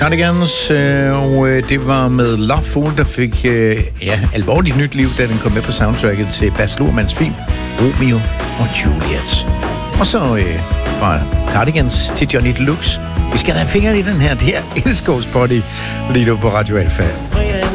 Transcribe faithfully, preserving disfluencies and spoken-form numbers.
Cardigans, øh, og øh, det var med Loveful, der fik øh, ja, alvorligt nyt liv, da den kom med på soundtracket til Baz Luhrmanns film Romeo og Juliet. Og så øh, fra Cardigans til Johnny Deluxe. Vi skal da have fingre i den her, det her Elskovs Body, lige nu på Radio Alfa.